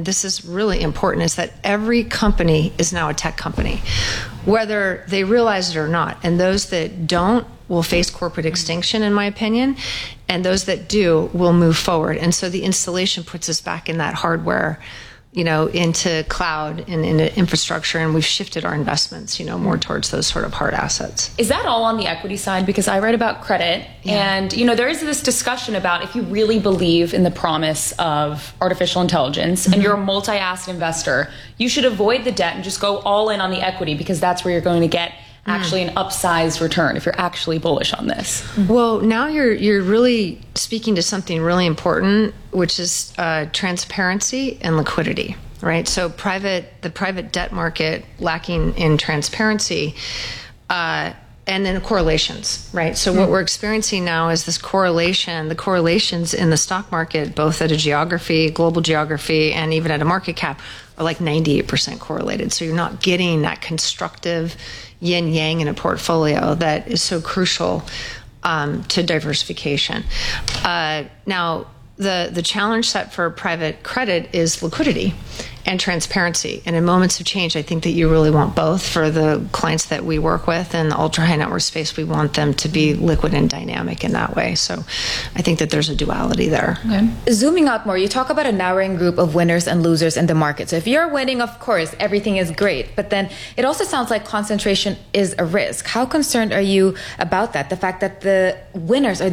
and this is really important, is that every company is now a tech company, whether they realize it or not. And those that don't will face corporate extinction, in my opinion, and those that do will move forward. And so the installation puts us back in that hardware, into cloud and into infrastructure, and we've shifted our investments, more towards those sort of hard assets. Is that all on the equity side? Because I read about credit, and there is this discussion about if you really believe in the promise of artificial intelligence and you're a multi-asset investor, you should avoid the debt and just go all in on the equity, because that's where you're going to get actually an upsized return if you're actually bullish on this. Well, now you're really speaking to something really important, which is transparency and liquidity, right? So the private debt market lacking in transparency, and then correlations, right? So what we're experiencing now is this correlation, the correlations in the stock market, both at a geography, global geography, and even at a market cap, are like 98% correlated. So you're not getting that constructive yin yang in a portfolio that is so crucial to diversification. Now, the challenge set for private credit is liquidity and transparency. And in moments of change, I think that you really want both. For the clients that we work with in the ultra high net worth space, we want them to be liquid and dynamic in that way. So I think that there's a duality there. Okay. Zooming out more, you talk about a narrowing group of winners and losers in the market. So if you're winning, of course, everything is great. But then it also sounds like concentration is a risk. How concerned are you about that? The fact that the winners are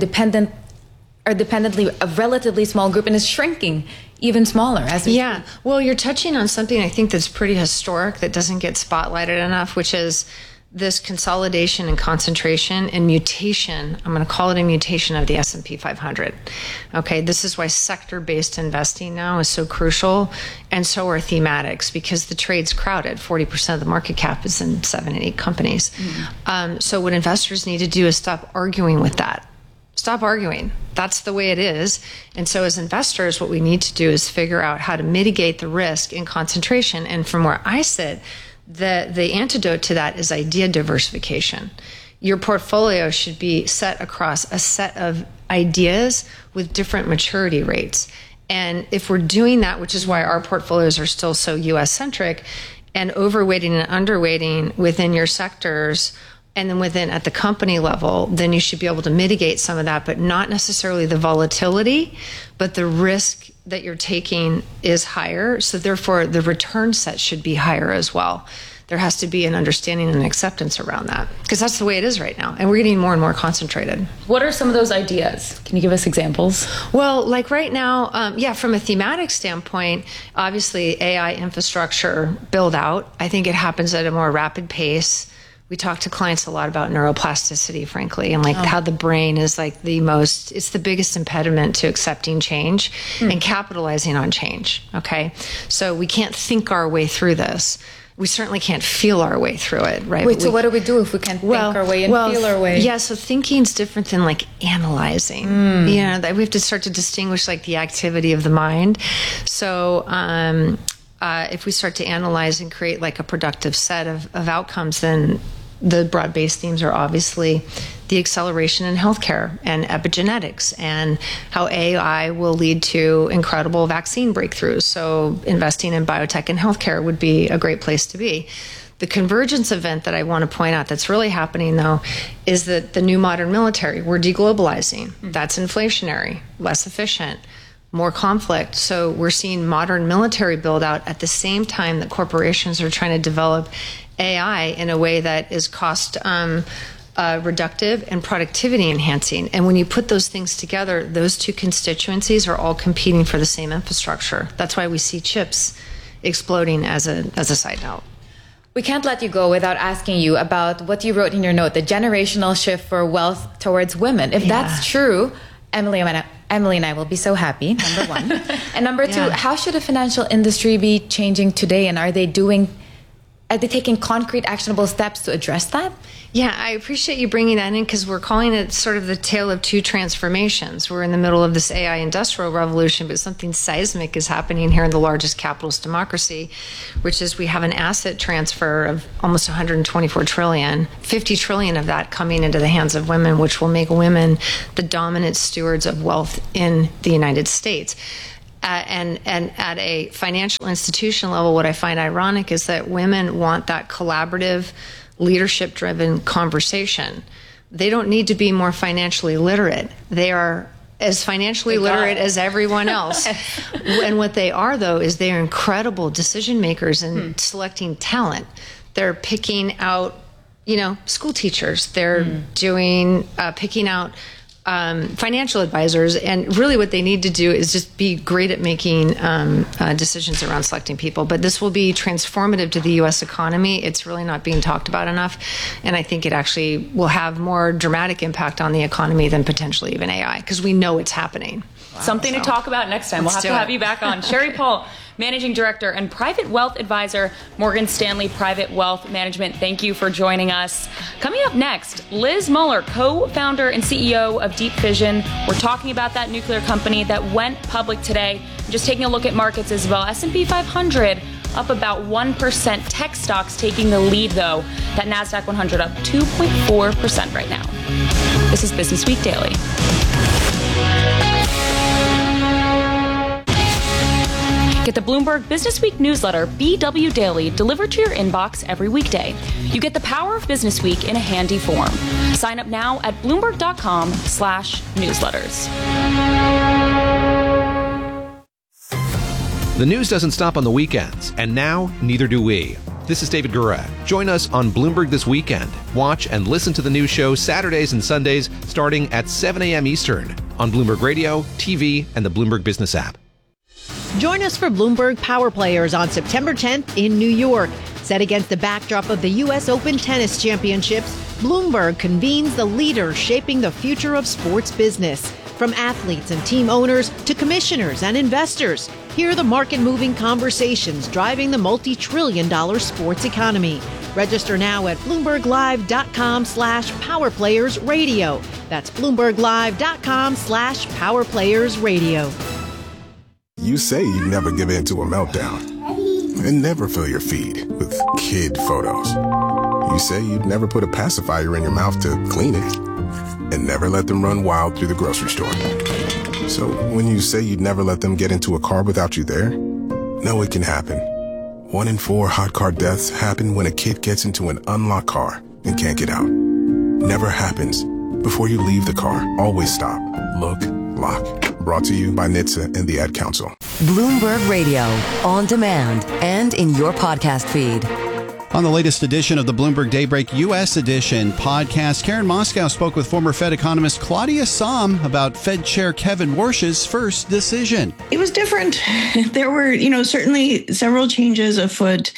dependently a relatively small group and is shrinking even smaller as we speak. Well, you're touching on something I think that's pretty historic that doesn't get spotlighted enough, which is this consolidation and concentration and mutation. I'm going to call it a mutation of the S&P 500. Okay, this is why sector-based investing now is so crucial, and so are thematics, because the trade's crowded. 40% of the market cap is in 7 and 8 companies. So what investors need to do is stop arguing with that. Stop arguing. That's the way it is. And so as investors, what we need to do is figure out how to mitigate the risk in concentration. And from where I sit, the antidote to that is idea diversification. Your portfolio should be set across a set of ideas with different maturity rates. And if we're doing that, which is why our portfolios are still so US-centric, and overweighting and underweighting within your sectors, and then within at the company level, then you should be able to mitigate some of that, but not necessarily the volatility, but the risk that you're taking is higher. So therefore, the return set should be higher as well. There has to be an understanding and acceptance around that, because that's the way it is right now. And we're getting more and more concentrated. What are some of those ideas? Can you give us examples? Well, like right now, from a thematic standpoint, obviously AI infrastructure build out. I think it happens at a more rapid pace. We talk to clients a lot about neuroplasticity, frankly, and how the brain is it's the biggest impediment to accepting change and capitalizing on change. Okay. So we can't think our way through this. We certainly can't feel our way through it, right? Wait, so what do we do if we can't think our way and feel our way? Yeah, so thinking's different than analyzing. We have to start to distinguish the activity of the mind. So, if we start to analyze and create a productive set of outcomes, then the broad-based themes are obviously the acceleration in healthcare and epigenetics, and how AI will lead to incredible vaccine breakthroughs. So investing in biotech and healthcare would be a great place to be. The convergence event that I want to point out that's really happening, though, is that the new modern military, we're deglobalizing. That's inflationary, less efficient, more conflict. So we're seeing modern military build out at the same time that corporations are trying to develop AI in a way that is cost reductive and productivity enhancing. And when you put those things together, those two constituencies are all competing for the same infrastructure. That's why we see chips exploding as a side note. We can't let you go without asking you about what you wrote in your note, the generational shift for wealth towards women. If that's true, Emily and I will be so happy, number one. And number two, how should the financial industry be changing today? And are they taking concrete, actionable steps to address that? Yeah, I appreciate you bringing that in, because we're calling it sort of the tale of two transformations. We're in the middle of this AI industrial revolution, but something seismic is happening here in the largest capitalist democracy, which is we have an asset transfer of almost 124 trillion, 50 trillion of that coming into the hands of women, which will make women the dominant stewards of wealth in the United States. And at a financial institution level, what I find ironic is that women want that collaborative, leadership-driven conversation. They don't need to be more financially literate. They are as financially literate as everyone else. And what they are, though, is they are incredible decision makers in selecting talent. They're picking out, school teachers. They're picking out financial advisors, and really what they need to do is just be great at making decisions around selecting people. But this will be transformative to the U.S. economy. It's really not being talked about enough, and I think it actually will have more dramatic impact on the economy than potentially even AI, because we know it's happening. Wow. Something to talk about next time. We'll have to have you back on. Sherry Paul, Managing Director and Private Wealth Advisor, Morgan Stanley Private Wealth Management. Thank you for joining us. Coming up next, Liz Muller, co-founder and CEO of Deep Fission. We're talking about that nuclear company that went public today. Just taking a look at markets as well. S&P 500 up about 1%. Tech stocks taking the lead, though. That NASDAQ 100 up 2.4% right now. This is Business Week Daily. Get the Bloomberg Business Week newsletter, BW Daily, delivered to your inbox every weekday. You get the power of Business Week in a handy form. Sign up now at Bloomberg.com/newsletters. The news doesn't stop on the weekends, and now neither do we. This is David Gura. Join us on Bloomberg This Weekend. Watch and listen to the news show Saturdays and Sundays starting at 7 a.m. Eastern on Bloomberg Radio, TV, and the Bloomberg Business app. Join us for Bloomberg Power Players on September 10th in New York. Set against the backdrop of the U.S. Open Tennis Championships, Bloomberg convenes the leaders shaping the future of sports business. From athletes and team owners to commissioners and investors, hear the market-moving conversations driving the multi-trillion-dollar sports economy. Register now at BloombergLive.com/PowerPlayersRadio. That's BloombergLive.com/PowerPlayersRadio. You say you never give in to a meltdown and never fill your feed with kid photos. You say you'd never put a pacifier in your mouth to clean it and never let them run wild through the grocery store. So when you say you'd never let them get into a car without you there, no, it can happen. 1 in 4 hot car deaths happen when a kid gets into an unlocked car and can't get out. Never happens. Before you leave the car, always stop, look, lock. Brought to you by NHTSA and the Ad Council. Bloomberg Radio, on demand and in your podcast feed. On the latest edition of the Bloomberg Daybreak U.S. Edition podcast, Karen Moscow spoke with former Fed economist Claudia Sahm about Fed Chair Kevin Warsh's first decision. It was different. There were, certainly several changes afoot.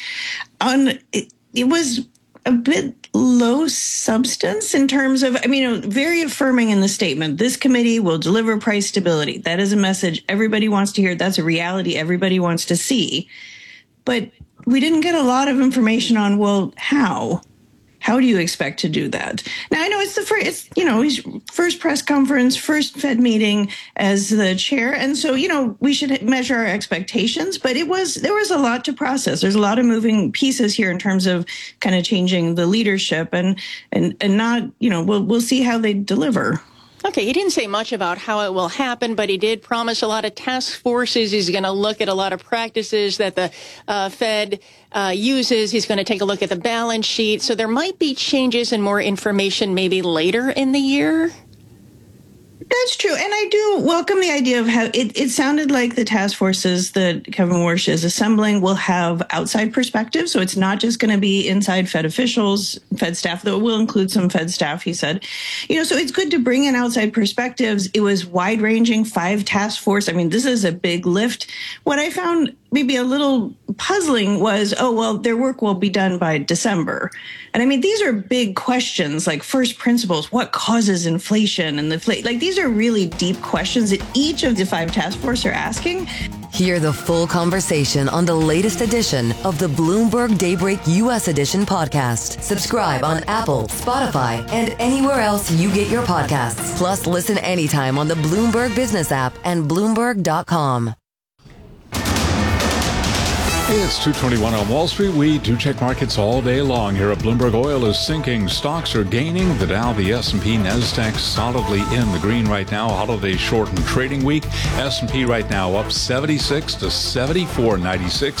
It was a bit low substance in terms of, very affirming in the statement. This committee will deliver price stability. That is a message everybody wants to hear. That's a reality everybody wants to see. But we didn't get a lot of information on, well, how? How do you expect to do that? Now, I know it's his first press conference, first Fed meeting as the chair. And so, we should measure our expectations. But there was a lot to process. There's a lot of moving pieces here in terms of kind of changing the leadership and not, we'll see how they deliver. Okay, he didn't say much about how it will happen, but he did promise a lot of task forces. He's going to look at a lot of practices that the Fed uses. He's going to take a look at the balance sheet. So there might be changes and more information maybe later in the year. That's true. And I do welcome the idea of how it sounded like the task forces that Kevin Warsh is assembling will have outside perspectives. So it's not just going to be inside Fed officials, Fed staff, though it will include some Fed staff, he said. So it's good to bring in outside perspectives. It was wide ranging, 5 task force. This is a big lift. What I found maybe a little puzzling was, their work will be done by December. And these are big questions like first principles, what causes inflation and these are really deep questions that each of the 5 task force are asking. Hear the full conversation on the latest edition of the Bloomberg Daybreak U.S. Edition podcast. Subscribe on Apple, Spotify, and anywhere else you get your podcasts. Plus, listen anytime on the Bloomberg Business app and Bloomberg.com. It's 2:21 on Wall Street. We do check markets all day long here at Bloomberg. Oil is sinking. Stocks are gaining. The Dow, the S&P, NASDAQ solidly in the green right now. Holiday shortened trading week. S&P right now up 76 to 74.96.